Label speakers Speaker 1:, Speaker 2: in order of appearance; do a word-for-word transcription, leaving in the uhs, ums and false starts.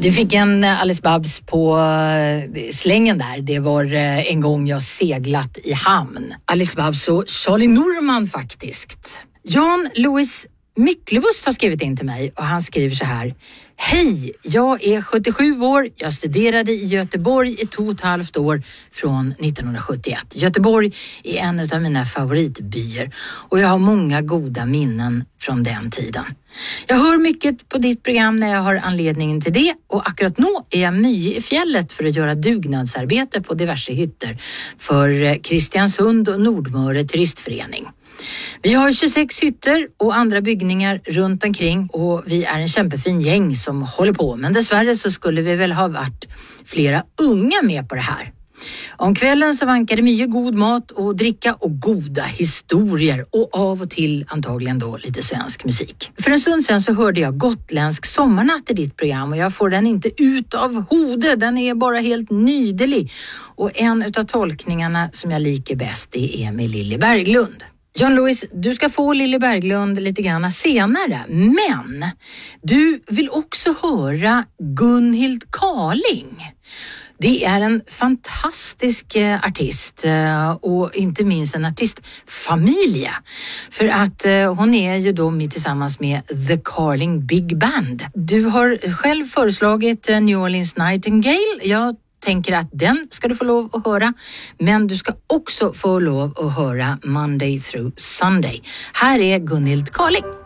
Speaker 1: Du fick en Alice Babs på slängen där. Det var en gång jag seglat i hamn. Alice Babs och Charlie Norman faktiskt. Jan Louis Mycklebust har skrivit in till mig och han skriver så här. Hej, jag är sjuttiosju år. Jag studerade i Göteborg i två och ett halvt år från nittonhundrasjuttioett. Göteborg är en av mina favoritbyer och jag har många goda minnen från den tiden. Jag hör mycket på ditt program när jag har anledningen till det och akkurat nu är jag my i fjället för att göra dugnadsarbete på diverse hytter för Kristiansund och Nordmöre turistförening. Vi har tjugosex hytter och andra byggningar runt omkring och vi är en kämpefin gäng som håller på. Men dessvärre så skulle vi väl ha varit flera unga med på det här. Om kvällen så vankade mycket god mat och dricka och goda historier och av och till antagligen då lite svensk musik. För en stund sedan så hörde jag gotländsk sommarnatt i ditt program och jag får den inte ut av hodet. Den är bara helt nydelig. Och en utav tolkningarna som jag liker bäst det är med Lilly Berglund. Jan Louis, du ska få Lilly Berglund lite grann senare, men du vill också höra Gunhild Carling. Det är en fantastisk artist och inte minst en artistfamilj. För att hon är ju då med tillsammans med The Carling Big Band. Du har själv föreslagit New Orleans Nightingale. Jag tänker att den ska du få lov att höra, men du ska också få lov att höra Monday through Sunday. Här är Gunhild Carling.